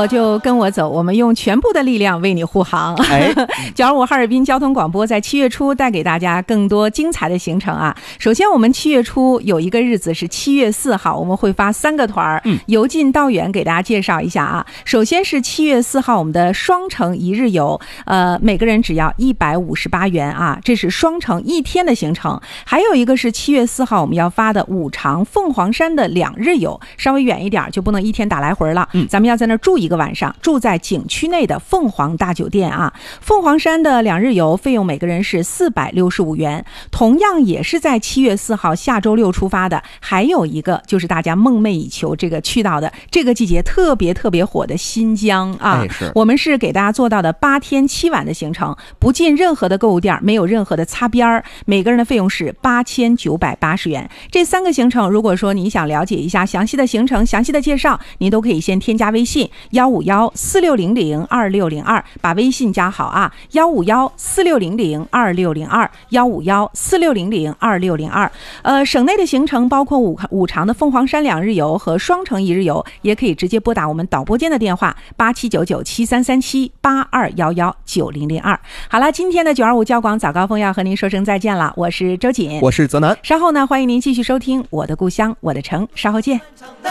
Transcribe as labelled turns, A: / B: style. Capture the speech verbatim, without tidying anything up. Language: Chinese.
A: 后就跟我走，我们用全部的力量为你护航。
B: 哎，
A: 九二五哈尔滨交通广播在七月初带给大家更多精彩的行程啊。首先我们七月初有一个日子是七月四号，我们会发三个团儿，由近到远给大家介绍一下啊。首先是七月四号我们的双城一日游，呃，每个人只要一百五十八元啊，这是双城一天的行程。还有一个是七月四号我们要发的五常凤凰山的两日游，稍微远一点就不能一天打来回了，嗯，咱们要在那儿住一个晚上，住在景区内的凤凰大酒店啊。凤凰山的两日游费用每个人是四百六十五元，同样也是在七月四号下周六出发的。还有一个就是大家梦寐以求这个去到的这个季节特别特别火的新疆啊，
B: 哎、
A: 我们是给大家做到的八天七晚的行程，不进任何的购物店，没有任何的擦边儿，每个人的费用是八千九百八十元。这三个行程，如果说你想了解一下详细的行程、详细的介绍，您都可以先添加微信幺五幺四六零零二六零二，把微信加好啊，幺五幺四六零零二六零二，幺五幺四六零零二六零二。呃，省内的行程包括五五常的凤凰山两日游和双城一日游，也可以直接拨打我们导播间的电话八七九九七三三七八二幺幺九零零二。好了，今天的九二五交广早高峰要和您说声再见了，我是周瑾，
B: 我是泽南，
A: 稍后呢，欢迎您继续收听我的故乡我的城，稍后见。